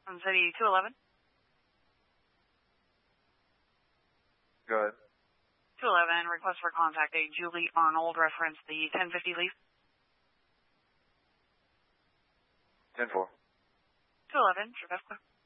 From City 211. Go ahead. 211, request for contact a Julie Arnold, reference the 1050 leaf. 10-4. 211, sure, that's clear.